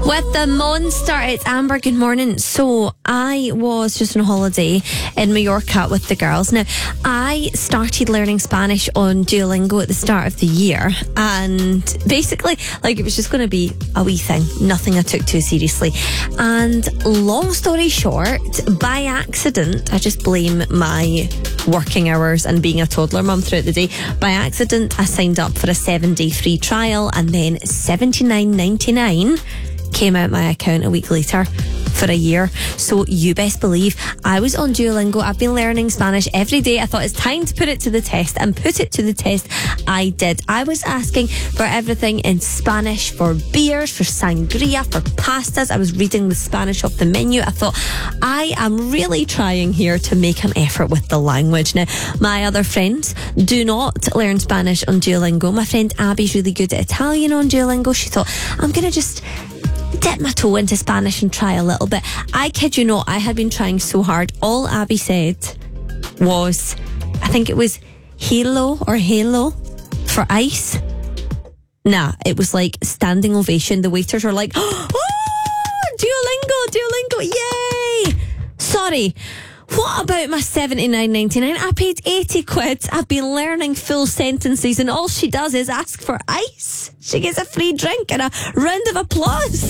With the monster, it's Amber. Good morning. So I was just on holiday in Mallorca with the girls. Now, I started learning Spanish on Duolingo at the start of the year, and basically, it was just going to be a wee thing, nothing I took too seriously. And long story short, by accident, I just blame my working hours and being a toddler mum throughout the day. By accident, I signed up for a 7-day free trial, and then $79.99 came out my account a week later for a year. So you best believe I was on Duolingo. I've been learning Spanish every day. I thought it's time to put it to the test, and put it to the test I did. I was asking for everything in Spanish, for beers, for sangria, for pastas. I was reading the Spanish off the menu. I thought, I am really trying here to make an effort with the language. Now, my other friends do not learn Spanish on Duolingo. My friend Abby's really good at Italian on Duolingo. She thought, I'm going to just dip my toe into Spanish and try a little bit. I kid you not, I had been trying so hard. All Abby said was, I think it was halo for ice. Nah, it was like standing ovation. The waiters were like, oh, Duolingo, yay! Sorry. What about my $79.99? I paid 80 quid. I've been learning full sentences, and all she does is ask for ice. She gets a free drink and a round of applause.